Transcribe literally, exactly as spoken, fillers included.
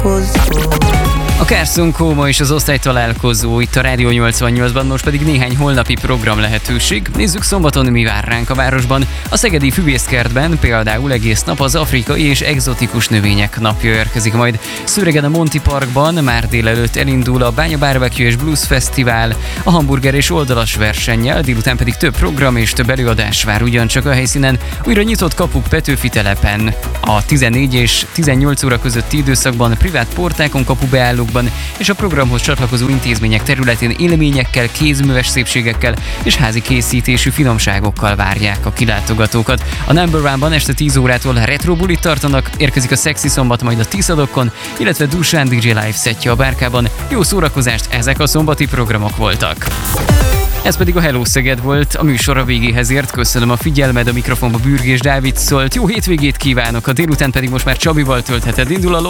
találkozó. A Carson Coma és az osztálytalálkozó itt a Rádió nyolcvannyolcban, most pedig néhány holnapi program lehetőség. Nézzük szombaton, mi vár ránk a városban. A szegedi füvészkertben például egész nap az afrikai és egzotikus növények napja érkezik majd. Szőregen a Monti Parkban már délelőtt elindul a Bánya Barbecue és Blues Fesztivál, a hamburger és oldalas versennyel, délután pedig több program és több előadás vár ugyancsak a helyszínen. Újra nyitott kapuk Petőfi telepen. A tizennégy és tizennyolc óra közötti időszakban privát portákon, kapubeállókban és a programhoz csatlakozó intézmények területén élményekkel, kézműves szépségekkel és házi készítésű finomságokkal várják a kilátogatókat. A Number One-ban este tíz órától retro bulit tartanak, érkezik a Szexi Szombat majd a Tiszadokon, illetve Dusán dé dzsé Live szettje a Bárkában. Jó szórakozást, ezek a szombati programok voltak. Ez pedig a Hello Szeged volt, a műsor a végéhez ért. Köszönöm a figyelmed, a mikrofonba Bürgés Dávid szólt. Jó hétvégét kívánok, a délután pedig most már Csabival töltheted. Indul a